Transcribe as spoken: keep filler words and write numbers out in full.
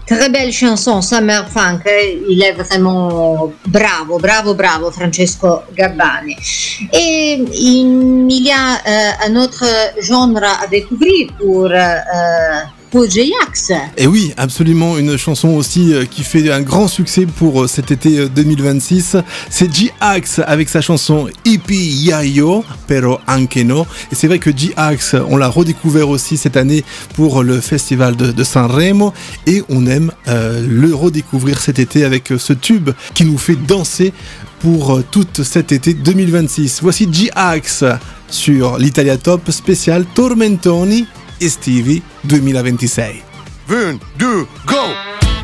Très belle chanson, Summer Funk, il est vraiment bravo, bravo, bravo Francesco Gabbani. Et il y a euh, un autre genre à découvrir pour, euh, pour J-Ax. Et oui, absolument, une chanson aussi euh, qui fait un grand succès pour euh, cet été deux mille vingt-six. C'est J-Ax avec sa chanson Ipi Yayo, pero anche no. Et c'est vrai que J-Ax, on l'a redécouvert aussi cette année pour le festival de, de Sanremo. Et on aime euh, le redécouvrir cet été avec ce tube qui nous fait danser pour euh, tout cet été deux mille vingt-six. Voici J-Ax sur l'Italia Top spécial Tormentoni estivi deux mille vingt-six. Un, deux, go!